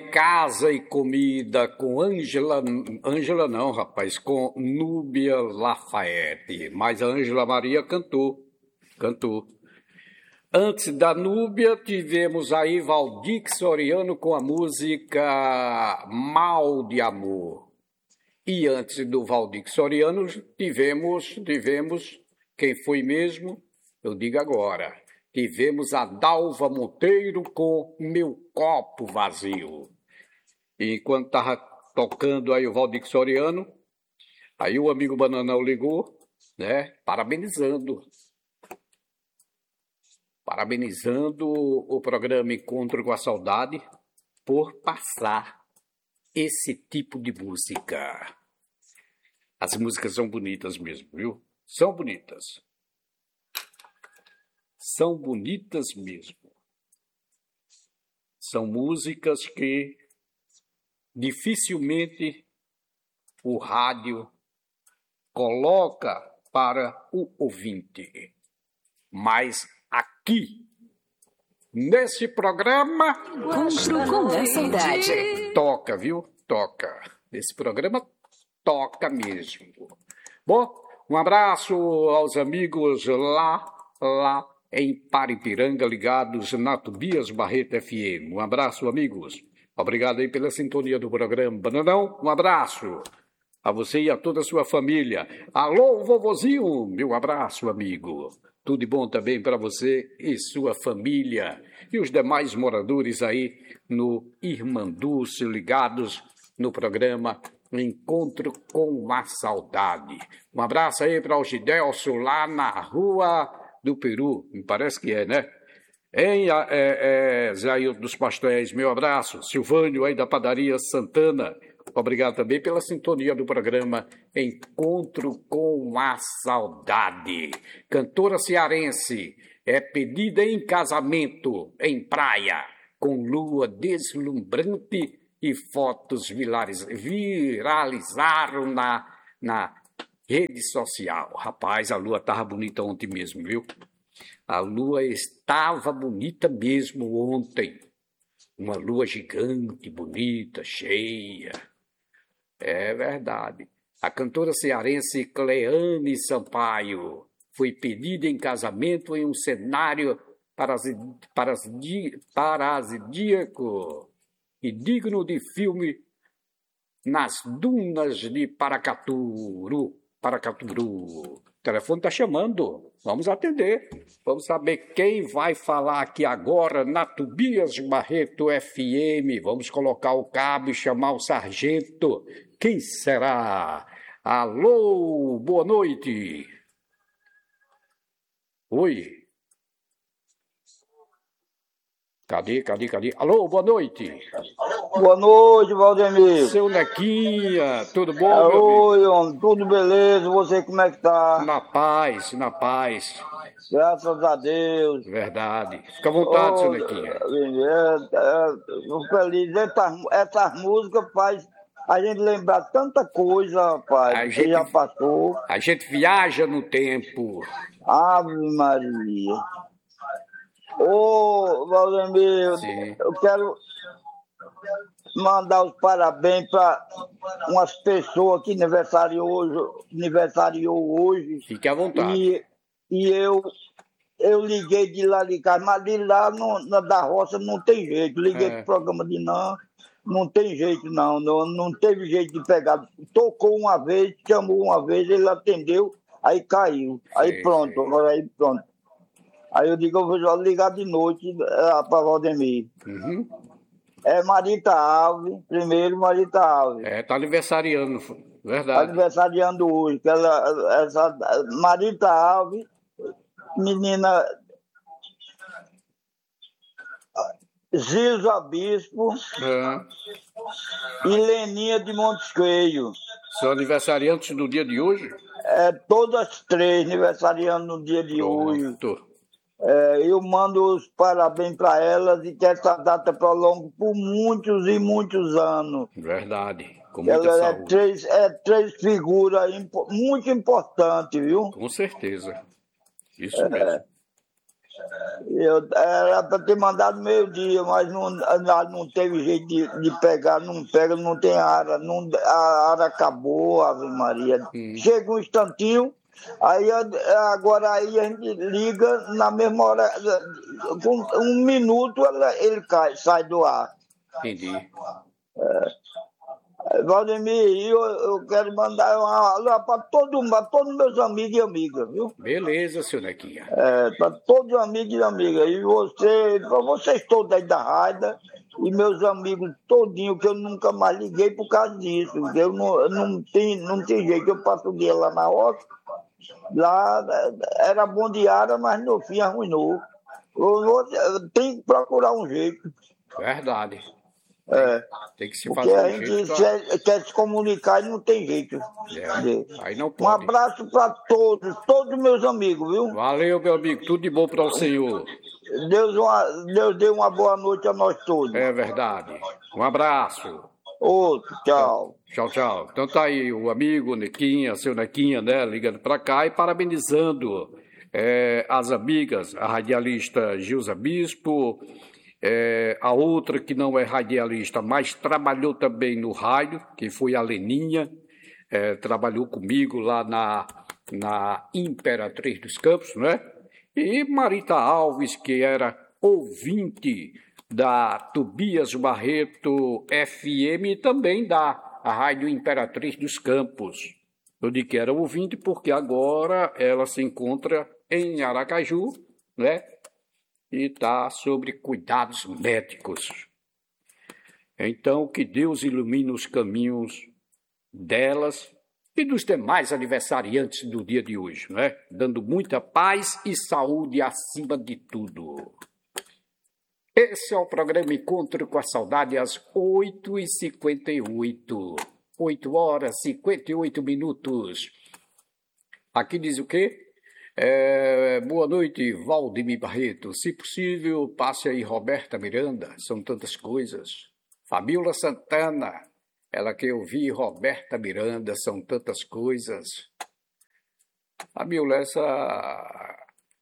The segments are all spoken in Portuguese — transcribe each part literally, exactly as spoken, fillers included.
Casa e Comida com Ângela, Ângela não, rapaz, com Núbia Lafayette, mas a Ângela Maria cantou, cantou. Antes da Núbia, tivemos aí Valdir Soriano com a música Mal de Amor. E antes do Valdir Soriano, tivemos, tivemos, quem foi mesmo? Eu digo agora. Tivemos a Dalva Monteiro com Meu Copo Vazio. E enquanto estava tocando aí o Valdir Soriano, aí o amigo Bananão ligou, né, parabenizando. Parabenizando o programa Encontro com a Saudade por passar esse tipo de música. As músicas são bonitas mesmo, viu? São bonitas. São bonitas mesmo. São músicas que dificilmente o rádio coloca para o ouvinte. Mas aqui, nesse programa... Encontro com a Saudade. Toca, viu? Toca. Nesse programa, toca mesmo. Bom, um abraço aos amigos lá, lá em Paripiranga, ligados na Tobias Barreto F M. Um abraço, amigos. Obrigado aí pela sintonia do programa Bananão. Um abraço a você e a toda a sua família. Alô, vovozinho, meu abraço, amigo. Tudo de bom também para você e sua família. E os demais moradores aí no Irmanduce, ligados no programa Encontro com a Saudade. Um abraço aí para o Gidelso lá na Rua do Peru, me parece que é, né? Em é, é, Zé Ailton dos Pastéis, meu abraço. Silvânio aí da Padaria Santana. Obrigado também pela sintonia do programa Encontro com a Saudade. Cantora cearense é pedida em casamento em praia, com lua deslumbrante e fotos viralizaram na, na rede social. Rapaz, a lua estava bonita ontem mesmo, viu? A lua estava bonita mesmo ontem. Uma lua gigante, bonita, cheia. É verdade. A cantora cearense Cleane Sampaio foi pedida em casamento em um cenário paradisíaco e digno de filme nas dunas de Paracaturu. Paracaturu. O telefone está chamando. Vamos atender. Vamos saber quem vai falar aqui agora na Tobias Barreto F M. Vamos colocar o cabo e chamar o sargento. Quem será? Alô, boa noite. Oi. Cadê, cadê, cadê? Alô, boa noite. Boa noite, Valdemir. Seu Nequinha, tudo bom, é, meu Oi, homem, tudo beleza? Você como é que tá? Na paz, na paz. Graças a Deus. Verdade. Fica à vontade, oh, seu Nequinha. É, é, eu feliz. Essas, essas músicas faz a gente lembrar tanta coisa, rapaz, a que gente, já passou. A gente viaja no tempo. Ave Maria. Ô, Valdemir, eu quero mandar os parabéns para umas pessoas que aniversariou hoje, aniversariou hoje. Fique à vontade. E, e eu, eu liguei de lá de casa, mas de lá no, na, da roça não tem jeito. Liguei é. pro programa de não, não tem jeito não, não, não teve jeito de pegar. Tocou uma vez, chamou uma vez, ele atendeu, aí caiu. Aí sim, pronto, sim. agora aí pronto. Aí eu digo, eu vou ligar de noite uh, para Valdemir. Uhum. É Marita Alves, primeiro Marita Alves. É, tá aniversariando, verdade. Tá aniversariando hoje. Que ela, essa, Marita Alves, menina Zilza Bispo é. e Leninha de Montes Coelhos. São aniversariantes no dia de hoje? É, todas três aniversariando no dia de Pronto. hoje. É, eu mando os parabéns para elas e que essa data prolongue por muitos e muitos anos. Verdade, com muita Ela saúde. É três, é três figuras impo- muito importantes, viu? Com certeza, isso é, mesmo. Eu, era para ter mandado meio-dia, mas não, não teve jeito de, de pegar, não pega, não tem ara. Não, a ara acabou, Ave Maria. Hum. Chega um instantinho, aí agora aí a gente liga na mesma hora, com um minuto ele cai, sai do ar. Entendi. É. Valdemir, eu, eu quero mandar uma alô para todo, todos meus amigos e amigas, viu? Beleza, seu Nequinha. É, para todos os amigos e amigas. E você, para vocês todos aí da rádio e meus amigos todinhos, que eu nunca mais liguei por causa disso. Eu não, eu não, tem, não tem jeito, eu passo o dia lá na roça, lá era bom de área, mas no fim arruinou. Eu vou, tem que procurar um jeito. Verdade. É, tem que se porque fazer a um gente jeito pra... quer, quer se comunicar e não tem jeito. É, aí não Um pode. abraço para todos, todos os meus amigos, viu? Valeu, meu amigo. Tudo de bom para o senhor. Deus, uma, Deus dê uma boa noite a nós todos. É verdade. Um abraço. Outro, tchau. Tchau, tchau. Então tá aí o amigo Nequinha, seu Nequinha, né, ligando para cá e parabenizando é, as amigas, a radialista Gilza Bispo, é, a outra que não é radialista, mas trabalhou também no rádio, que foi a Leninha, é, trabalhou comigo lá na, na Imperatriz dos Campos, né? E Marita Alves, que era ouvinte da Tobias Barreto F M e também da Rádio Imperatriz dos Campos. Eu digo que era ouvinte porque agora ela se encontra em Aracaju, né? E está sobre cuidados médicos. Então, que Deus ilumine os caminhos delas e dos demais aniversariantes do dia de hoje, né? Dando muita paz e saúde acima de tudo. Esse é o programa Encontro com a Saudade às oito e cinquenta e oito. oito horas e cinquenta e oito minutos. Aqui diz o quê? É, boa noite, Valdemir Barreto. Se possível, passe aí Roberta Miranda. São tantas coisas. Fabiola Santana. Ela que eu vi, Roberta Miranda. São tantas coisas. Fabiola, essa...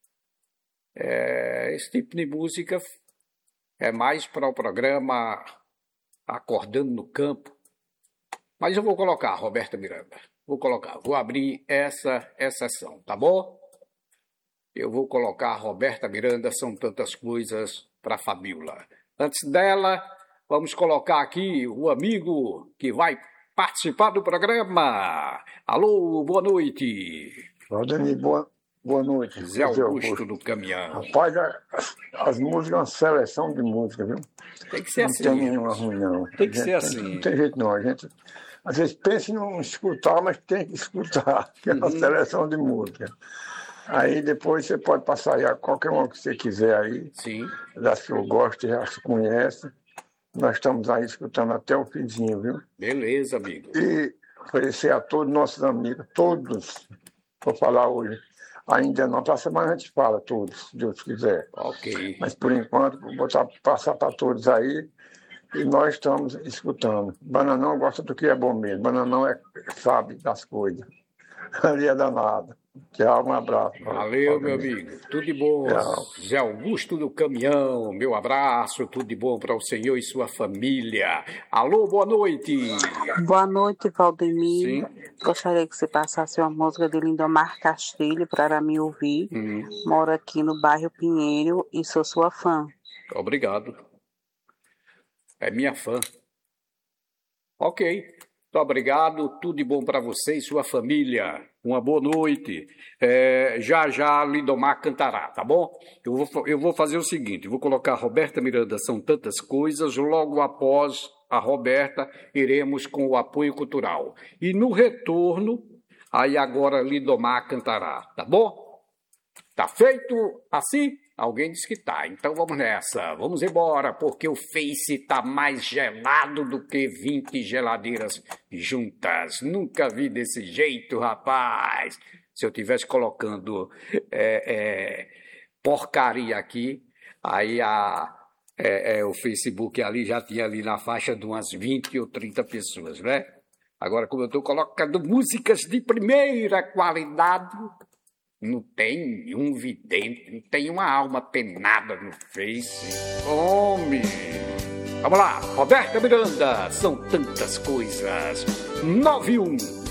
É, esse tipo de música é mais para o programa Acordando no Campo. Mas eu vou colocar, Roberta Miranda. Vou colocar. Vou abrir essa exceção, tá bom? Eu vou colocar Roberta Miranda, São Tantas Coisas, para Fabiola. Antes dela, vamos colocar aqui o amigo que vai participar do programa. Alô, boa noite. Valdemir, boa, boa noite. Zé Augusto do Caminhão. Rapaz, as, as músicas é uma seleção de música, viu? Tem que ser não assim. Não tem nenhuma ruim, não. Tem que gente, ser assim. Tem, não tem jeito, não. A gente, às vezes, pensa em não escutar, mas tem que escutar, que é uma uhum. seleção de música. Aí depois você pode passar aí a qualquer uma que você quiser aí. Sim. Das que eu gosto, já se conhece. Nós estamos aí escutando até o finzinho, viu? Beleza, amigo. E oferecer a todos nossos amigos, todos, vou falar hoje. Ainda não, para a semana a gente fala todos, se Deus quiser. Ok. Mas por enquanto, vou botar, passar para todos aí. E nós estamos escutando. Bananão gosta do que é bom mesmo. Bananão é, sabe das coisas. Ali é danado. Tchau, um abraço. Valeu, meu amigo. Tudo de bom. Tchau. Zé Augusto do Caminhão, meu abraço. Tudo de bom para o senhor e sua família. Alô, boa noite. Boa noite, Valdemir. Sim. Gostaria que você passasse uma música de Lindomar Castilho para me ouvir. Hum. Moro aqui no bairro Pinheiro e sou sua fã. Obrigado. É minha fã. Ok. Muito obrigado. Tudo de bom para você e sua família. Uma boa noite. É, já já Lindomar cantará, tá bom? Eu vou, eu vou fazer o seguinte, vou colocar Roberta Miranda, São Tantas Coisas, logo após a Roberta, iremos com o apoio cultural. E no retorno, aí agora Lindomar cantará, tá bom? Tá feito assim? Alguém disse que tá, então vamos nessa, vamos embora, porque o Face tá mais gelado do que vinte geladeiras juntas. Nunca vi desse jeito, rapaz. Se eu tivesse colocando é, é, porcaria aqui, aí a, é, é, o Facebook ali já tinha ali na faixa de umas vinte ou trinta pessoas, né? Agora, como eu estou colocando músicas de primeira qualidade, Não tem um vidente, não tem uma alma penada no Face. Homem! Vamos lá, Roberta Miranda, são tantas coisas. nove um